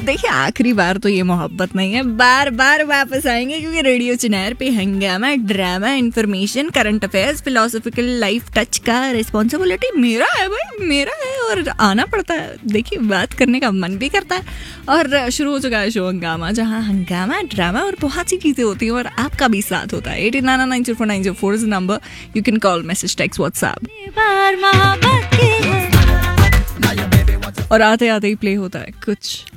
देखिए आखिरी बार तो ये मोहब्बत नहीं है, बार बार वापस आएंगे क्योंकि रेडियो चिनार पे हंगामा, drama, information, current affairs, philosophical life touch का रिस्पॉन्सिबिलिटी मेरा है भाई, मेरा है और आना पड़ता है। देखिए बात करने का मन भी करता है। और शुरू हो चुका है शो हंगामा, जहाँ हंगामा, ड्रामा और बहुत सी चीज़ें होती हैं और आपका भी साथ होता है। 8999049004 is number, you can call, message, text, WhatsApp. और आते आते ही प्ले होता है कुछ